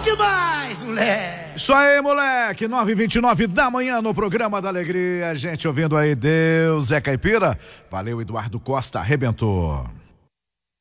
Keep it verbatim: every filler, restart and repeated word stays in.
demais, moleque. Isso aí, moleque, nove e vinte e nove da manhã no programa da Alegria, a gente ouvindo aí Deus é Caipira. Valeu, Eduardo Costa, arrebentou.